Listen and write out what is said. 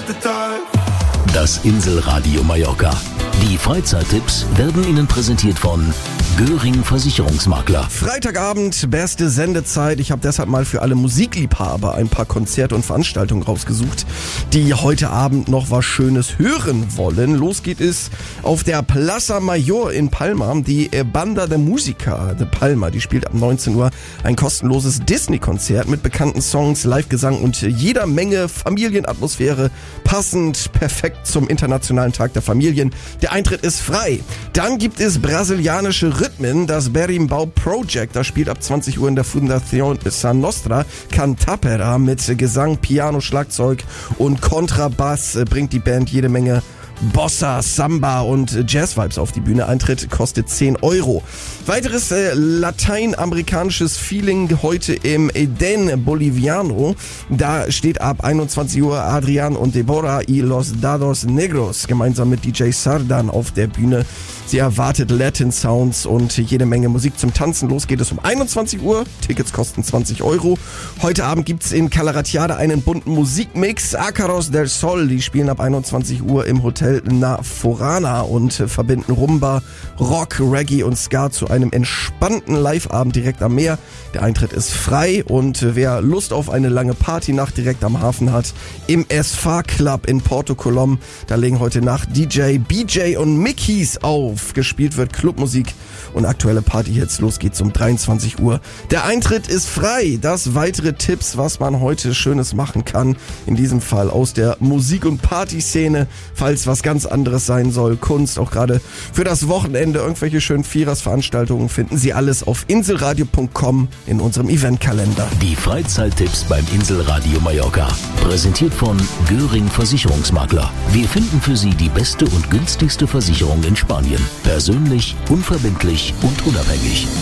Das Inselradio Mallorca. Die Freizeittipps werden Ihnen präsentiert von Göring Versicherungsmakler. Freitagabend, beste Sendezeit. Ich habe deshalb mal für alle Musikliebhaber ein paar Konzerte und Veranstaltungen rausgesucht, die heute Abend noch was Schönes hören wollen. Los geht es auf der Plaza Mayor in Palma. Die Banda de Música de Palma, die spielt ab 19 Uhr ein kostenloses Disney-Konzert mit bekannten Songs, Live-Gesang und jeder Menge Familienatmosphäre. Passend, perfekt zum Internationalen Tag der Familien. Der Eintritt ist frei. Dann gibt es brasilianische Rhythmen, das Berimbau Project. Das spielt ab 20 Uhr in der Fundación San Nostra Cantapera mit Gesang, Piano, Schlagzeug und Kontrabass. Bringt die Band jede Menge Bossa, Samba und Jazz-Vibes auf die Bühne. Eintritt kostet 10 Euro. Weiteres lateinamerikanisches Feeling heute im Eden Boliviano. Da steht ab 21 Uhr Adrian und Deborah y los Dados Negros gemeinsam mit DJ Sardan auf der Bühne. Sie erwartet Latin Sounds und jede Menge Musik zum Tanzen. Los geht es um 21 Uhr. Tickets kosten 20 Euro. Heute Abend gibt's in Calaratiada einen bunten Musikmix. Ácaros del Sol, die spielen ab 21 Uhr im Hotel Na Forana und verbinden Rumba, Rock, Reggae und Ska zu einem entspannten Live-Abend direkt am Meer. Der Eintritt ist frei und wer Lust auf eine lange Partynacht direkt am Hafen hat, im SFA Club in Porto Colom, da legen heute Nacht DJ, BJ und Mickeys auf. Gespielt wird Clubmusik und aktuelle Partyhits. Los geht's um 23 Uhr. Der Eintritt ist frei. Das weitere Tipps, was man heute Schönes machen kann. In diesem Fall aus der Musik- und Partyszene. Falls was ganz anderes sein soll, Kunst, auch gerade für das Wochenende, irgendwelche schönen Vierers-Veranstaltungen, finden Sie alles auf inselradio.com in unserem Eventkalender. Die Freizeittipps beim Inselradio Mallorca. Präsentiert von Göring Versicherungsmakler. Wir finden für Sie die beste und günstigste Versicherung in Spanien. Persönlich, unverbindlich und unabhängig.